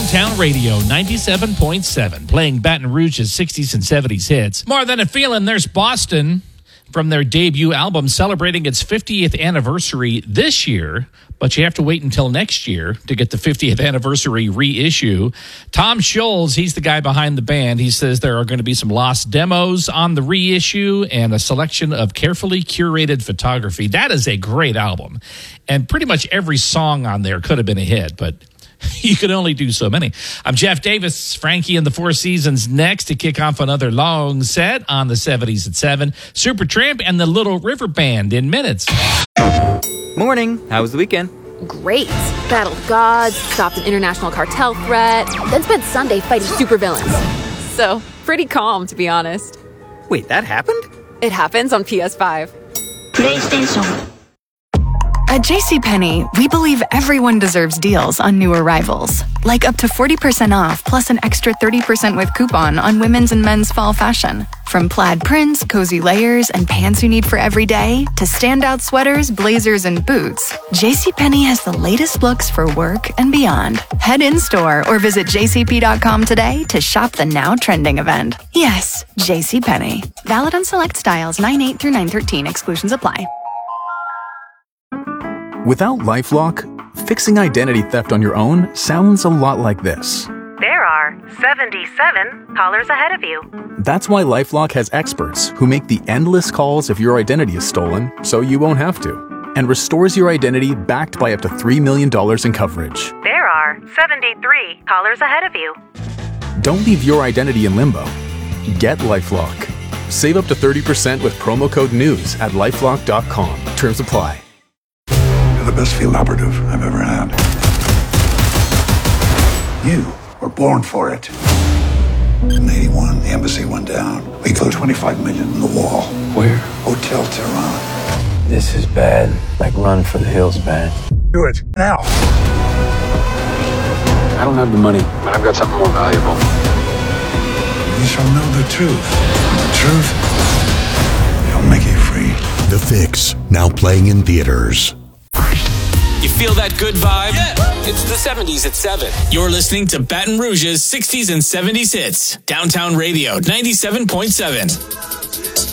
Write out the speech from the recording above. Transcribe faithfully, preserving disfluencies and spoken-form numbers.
Downtown Radio ninety-seven point seven, playing Baton Rouge's sixties and seventies hits. More Than a Feeling, there's Boston from their debut album celebrating its fiftieth anniversary this year, but you have to wait until next year to get the fiftieth anniversary reissue. Tom Scholz, he's the guy behind the band. He says there are going to be some lost demos on the reissue and a selection of carefully curated photography. That is a great album, and pretty much every song on there could have been a hit, but you could only do so many. I'm Jeff Davis. Frankie and the Four Seasons next to kick off another long set on the seventies at seven. Supertramp and the Little River Band in minutes. Morning. How was the weekend? Great. Battled gods, stopped an international cartel threat, then spent Sunday fighting supervillains. So, pretty calm, to be honest. Wait, that happened? It happens on P S five. PlayStation. At JCPenney, we believe everyone deserves deals on new arrivals. Like up to forty percent off plus an extra thirty percent with coupon on women's and men's fall fashion. From plaid prints, cozy layers, and pants you need for every day, to standout sweaters, blazers, and boots, JCPenney has the latest looks for work and beyond. Head in-store or visit j c p dot com today to shop the now trending event. Yes, JCPenney. Valid on select styles nine eight through nine thirteen. Exclusions apply. Without LifeLock, fixing identity theft on your own sounds a lot like this. There are seventy-seven callers ahead of you. That's why LifeLock has experts who make the endless calls if your identity is stolen, so you won't have to, and restores your identity backed by up to three million dollars in coverage. There are seventy-three callers ahead of you. Don't leave your identity in limbo. Get LifeLock. Save up to thirty percent with promo code NEWS at lifelock dot com. Terms apply. The best field operative I've ever had. You were born for it. In eighty-one, the embassy went down. We put twenty-five million in the wall. Where? Hotel Tehran. This is bad. Like Run for the Hills bad. Do it now. I don't have the money, but I've got something more valuable. You shall know the truth. And the truth shall make you free. The Fix, now playing in theaters. You feel that good vibe? Yeah. It's the seventies at seven. You're listening to Baton Rouge's sixties and seventies hits. Downtown Radio ninety-seven point seven.